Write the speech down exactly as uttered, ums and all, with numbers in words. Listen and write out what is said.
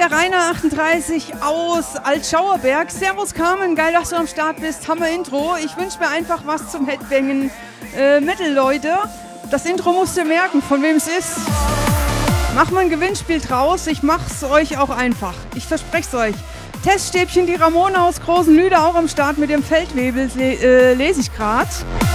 der Rainer achtunddreißig aus Altschauerberg. Servus Carmen, geil, dass du am Start bist. Hammer Intro. Ich wünsche mir einfach was zum Headbangen. Äh, Metal, Leute. Das Intro musst ihr merken, von wem es ist. Mach mal ein Gewinnspiel draus. Ich mach's euch auch einfach. Ich verspreche es euch. Teststäbchen, die Ramona aus Großenlüde auch am Start mit dem Feldwebel, äh, lese ich gerade.